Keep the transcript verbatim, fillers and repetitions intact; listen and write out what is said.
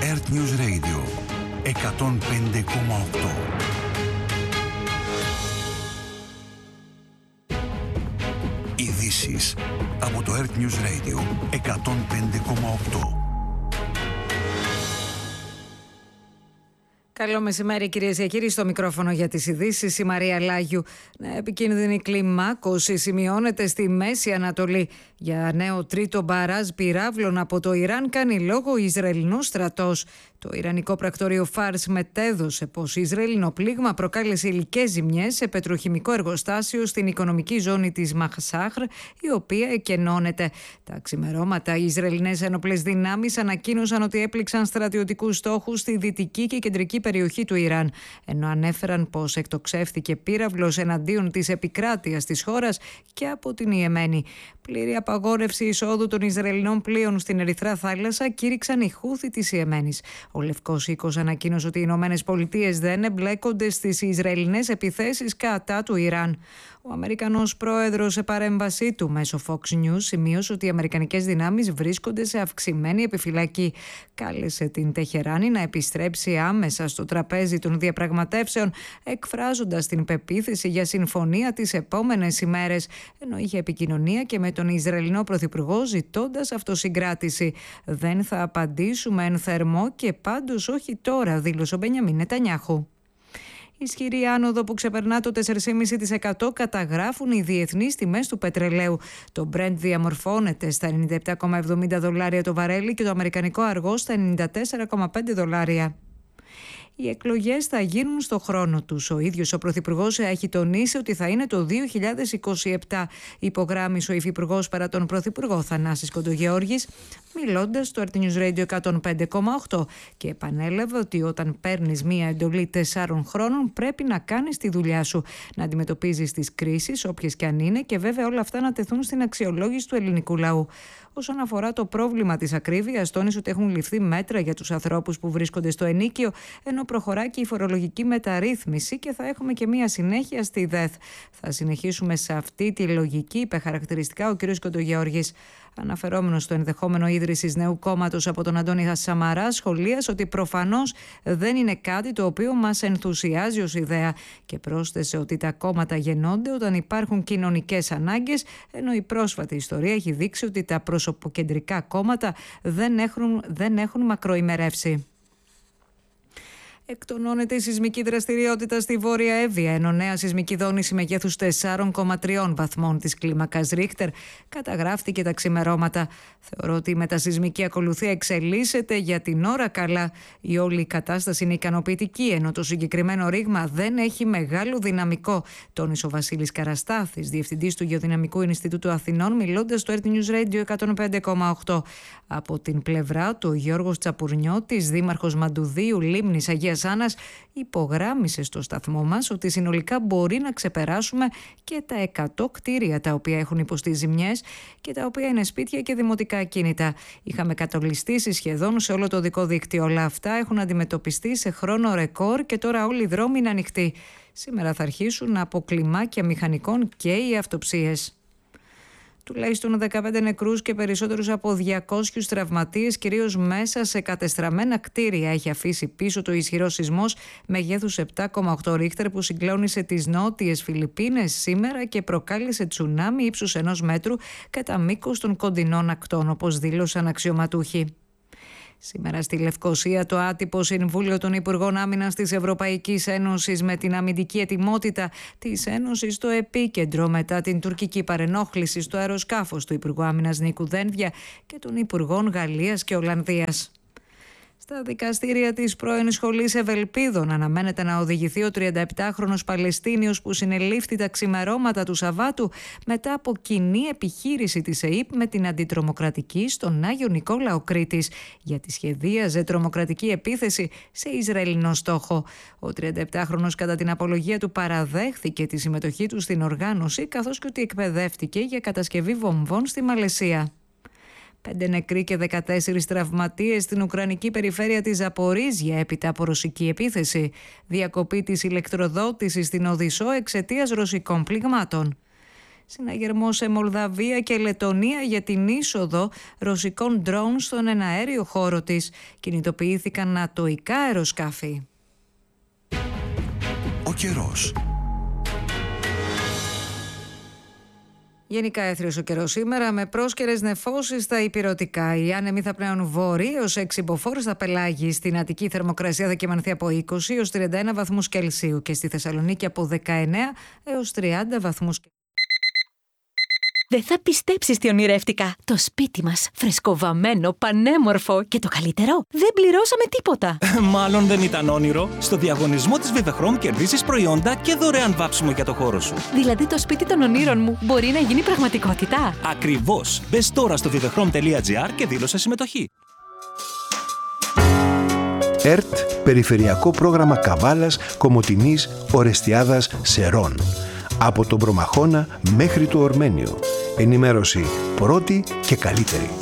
Earth News Radio εκατόν πέντε κόμμα οκτώ. Ειδήσεις από το Earth News Radio εκατόν πέντε κόμμα οκτώ. Καλό μεσημέρι, κυρίες και κύριοι. Στο μικρόφωνο για τις ειδήσεις η Μαρία Λάγιου. Επικίνδυνη κλιμάκωση σημειώνεται στη Μέση Ανατολή. Για νέο τρίτο μπαράζ πυράβλων από το Ιράν κάνει λόγο ο Ισραηλινός στρατός. Το Ιρανικό πρακτορείο Φάρς μετέδωσε πως Ισραηλινό πλήγμα προκάλεσε υλικές ζημιές σε πετροχημικό εργοστάσιο στην οικονομική ζώνη της Μαχσάχρ, η οποία εκενώνεται. Τα ξημερώματα, οι Ισραηλινές ένοπλες δυνάμεις ανακοίνωσαν ότι έπληξαν στρατιωτικούς στόχους στη δυτική και κεντρική περιοχή του Ιράν, ενώ ανέφεραν πως εκτοξεύθηκε πύραυλος εναντίον της επικράτειας της χώρας και από την Ιεμένη. Πλήρη απαγόρευση εισόδου των Ισραηλινών πλοίων στην Ερυθρά θάλασσα κήρυξαν οι Χούθι της Ιεμένης. Ο Λευκός Οίκος ανακοίνωσε ότι οι Ηνωμένες Πολιτείες δεν εμπλέκονται στις Ισραηλινές επιθέσεις κατά του Ιράν. Ο Αμερικανός πρόεδρος σε παρέμβασή του μέσω Fox News σημείωσε ότι οι αμερικανικές δυνάμεις βρίσκονται σε αυξημένη επιφυλακή. Κάλεσε την Τεχεράνη να επιστρέψει άμεσα στο τραπέζι των διαπραγματεύσεων, εκφράζοντας την πεποίθηση για συμφωνία τις επόμενες ημέρες, ενώ είχε επικοινωνία και με τον Ισραηλινό Πρωθυπουργό ζητώντας αυτοσυγκράτηση. «Δεν θα απαντήσουμε εν θερμό και πάντως όχι τώρα», δήλωσε ο Μπενιαμίν Νετανιάχου. Ισχυρή άνοδο που ξεπερνά το τέσσερα κόμμα πέντε τοις εκατό καταγράφουν οι διεθνείς τιμές του πετρελαίου. Το Brent διαμορφώνεται στα ενενήντα επτά κόμμα εβδομήντα δολάρια το βαρέλι και το αμερικανικό αργό στα ενενήντα τέσσερα κόμμα πέντε δολάρια. Οι εκλογές θα γίνουν στο χρόνο τους. Ο ίδιος ο Πρωθυπουργός έχει τονίσει ότι θα είναι το δύο χιλιάδες είκοσι επτά. Υπογράμμισε ο Υφυπουργός παρά τον Πρωθυπουργό Θανάσης Κοντογεώργης, μιλώντας στο Earth News Radio εκατόν πέντε κόμμα οκτώ, και επανέλαβε ότι όταν παίρνεις μία εντολή τεσσάρων χρόνων πρέπει να κάνεις τη δουλειά σου, να αντιμετωπίζεις τις κρίσεις όποιες και αν είναι, και βέβαια όλα αυτά να τεθούν στην αξιολόγηση του ελληνικού λαού. Όσον αφορά το πρόβλημα της ακρίβειας, τόνισε ότι έχουν ληφθεί μέτρα για τους ανθρώπους που βρίσκονται στο ενίκιο, ενώ προχωρά και η φορολογική μεταρρύθμιση και θα έχουμε και μία συνέχεια στη ΔΕΘ. Θα συνεχίσουμε σε αυτή τη λογική, είπε χαρακτηριστικά ο κ. Κοντογεώργης. Αναφερόμενος στο ενδεχόμενο ίδρυσης νέου κόμματος από τον Αντώνη Σαμαρά, σχολίασε ότι προφανώς δεν είναι κάτι το οποίο μας ενθουσιάζει ως ιδέα, και πρόσθεσε ότι τα κόμματα γεννώνται όταν υπάρχουν κοινωνικές ανάγκες, ενώ η πρόσφατη ιστορία έχει δείξει ότι τα προσωποκεντρικά κόμματα δεν έχουν, δεν έχουν μακροημερεύσει. Εκτονώνεται η σεισμική δραστηριότητα στη Βόρεια Εύβοια, ενώ νέα σεισμική δόνηση μεγέθους τεσσάρων κόμμα τρία βαθμών της κλίμακας Ρίχτερ καταγράφτηκε τα ξημερώματα. Θεωρώ ότι η μετασεισμική ακολουθία εξελίσσεται για την ώρα καλά. Η όλη κατάσταση είναι ικανοποιητική, ενώ το συγκεκριμένο ρήγμα δεν έχει μεγάλο δυναμικό, τόνισε ο Βασίλης Καραστάθης, διευθυντής του Γεωδυναμικού Ινστιτούτου Αθηνών, μιλώντας στο Earth News Radio εκατόν πέντε κόμμα οκτώ. Από την πλευρά του, ο Γιώργος Τσαπουρνιώτης, δήμαρχος Μαντουδίου Λίμνης Αγίας Άννας, υπογράμμισε στο σταθμό μας ότι συνολικά μπορεί να ξεπεράσουμε και τα εκατό κτίρια τα οποία έχουν υποστεί ζημιές και τα οποία είναι σπίτια και δημοτικά ακίνητα. Είχαμε κατολιστήσει σχεδόν σε όλο το οδικό δίκτυο. Όλα αυτά έχουν αντιμετωπιστεί σε χρόνο ρεκόρ και τώρα όλοι οι δρόμοι είναι ανοιχτοί. Σήμερα θα αρχίσουν από κλιμάκια μηχανικών και οι αυτοψίες. Τουλάχιστον δεκαπέντε νεκρούς και περισσότερους από διακόσιους τραυματίες, κυρίως μέσα σε κατεστραμμένα κτίρια, έχει αφήσει πίσω το ισχυρό σεισμός μεγέθους επτά κόμμα οκτώ ρίχτερ που συγκλώνησε τις νότιες Φιλιππίνες σήμερα και προκάλεσε τσουνάμι ύψους ενός μέτρου κατά μήκος των κοντινών ακτών, όπως δήλωσαν αξιωματούχοι. Σήμερα στη Λευκοσία το άτυπο Συμβούλιο των Υπουργών Άμυνας της Ευρωπαϊκής Ένωσης, με την αμυντική ετοιμότητα της Ένωσης στο επίκεντρο μετά την τουρκική παρενόχληση στο αεροσκάφος του Υπουργού Άμυνας Νίκου Δένδια και των Υπουργών Γαλλίας και Ολλανδίας. Στα δικαστήρια της πρώην Σχολής Ευελπίδων αναμένεται να οδηγηθεί ο τριανταεπτάχρονος Παλαιστίνιος που συνελήφθη τα ξημερώματα του Σαββάτου μετά από κοινή επιχείρηση της ΕΥΠ με την αντιτρομοκρατική στον Άγιο Νικόλαο Κρήτης, γιατί σχεδίαζε τρομοκρατική επίθεση σε Ισραηλινό στόχο. Ο τριανταεπτάχρονος κατά την απολογία του παραδέχθηκε τη συμμετοχή του στην οργάνωση, καθώς και ότι εκπαιδεύτηκε για κατασκευή βομβών στη Μαλαισία. Πέντε νεκροί και δεκατέσσερις τραυματίες στην ουκρανική περιφέρεια της Ζαπορίζια έπειτα από ρωσική επίθεση. Διακοπή της ηλεκτροδότησης στην Οδυσσό εξαιτίας ρωσικών πληγμάτων. συναγερμό σε Μολδαβία και Λετονία για την είσοδο ρωσικών ντρόουν στον εναέριο χώρο της. Κινητοποιήθηκαν νατοϊκά αεροσκάφη. Ο καιρός. Γενικά έθριος ο καιρός σήμερα με πρόσκαιρες νεφώσεις στα ηπειρωτικά. Οι άνεμοι θα πνέουν βόρειοι ως εξυμποφόρες στα πελάγη. Στην Αττική θερμοκρασία θα κυμανθεί από είκοσι έως τριάντα ένα βαθμούς Κελσίου και στη Θεσσαλονίκη από δεκαεννέα έως τριάντα βαθμούς Κελσίου. Δεν θα πιστέψεις τι ονειρεύτηκα. Το σπίτι μας, φρεσκοβαμμένο, πανέμορφο και το καλύτερο, δεν πληρώσαμε τίποτα. Μάλλον δεν ήταν όνειρο. Στο διαγωνισμό της Vivechrom κερδίζεις προϊόντα και δωρεάν βάψιμο για το χώρο σου. Δηλαδή το σπίτι των ονείρων μου μπορεί να γίνει πραγματικότητα. Ακριβώς. Μπες τώρα στο vivechrom τελεία gr και δήλωσε συμμετοχή. ΕΡΤ, Περιφερειακό Πρόγραμμα Καβάλας, Κομοτηνής, Ορεστιάδας, Σερών. Από τον Προμαχώνα μέχρι το Ορμένιο. Ενημέρωση πρώτη και καλύτερη.